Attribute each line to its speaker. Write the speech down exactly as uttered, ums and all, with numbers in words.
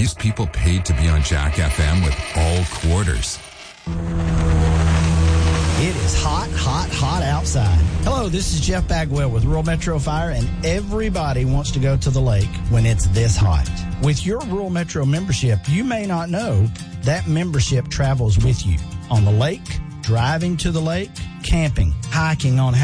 Speaker 1: These people paid to be on Jack F M with all quarters.
Speaker 2: It is hot, hot, hot outside. Hello, this is Jeff Bagwell with Rural Metro Fire, and everybody wants to go to the lake when it's this hot. With your Rural Metro membership, you may not know that membership travels with you on the lake, driving to the lake, camping, hiking on